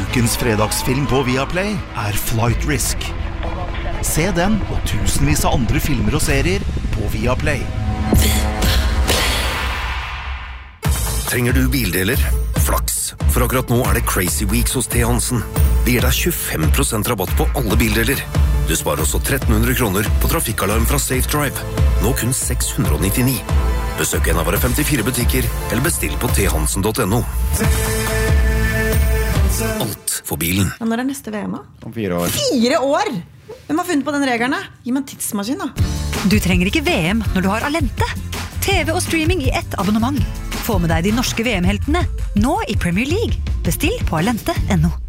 Ukens fredagsfilm på Viaplay Flight Risk. Se den og tusenvis av andre filmer og serier på Viaplay. Trenger du bildeler? Flaks, for akkurat nå det Crazy Weeks hos T. Hansen. Det gir deg 25% rabatt på alle bildeler. Du sparer også 1300 kroner på trafikkalarm fra Safe Drive. Nå kun 699. Besøk en av våre 54 butikker, eller bestill på thansen.no. Alt for bilen. Ja, når neste VM da? Om 4 år. 4 år? Hvem har funnet på den regelen da? Gi meg en tidsmaskin da. Du trenger ikke VM når du har Alente. TV og streaming i ett abonnement. Få med deg de norske VM-heltene, nå i Premier League. Bestill på alente.no.